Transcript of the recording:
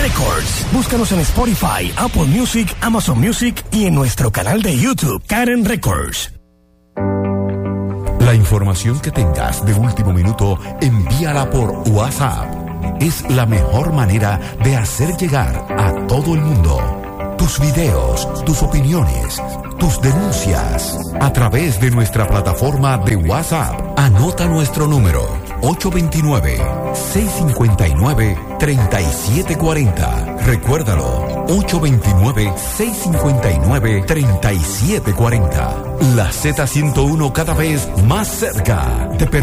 Records. Búscanos en Spotify, Apple Music, Amazon Music y en nuestro canal de YouTube, Karen Records. La información que tengas de último minuto, envíala por WhatsApp. Es la mejor manera de hacer llegar a todo el mundo tus videos, tus opiniones, tus denuncias a través de nuestra plataforma de WhatsApp. Anota nuestro número 829-659-3740. Recuérdalo, 829-659-3740. La Z101 cada vez más cerca.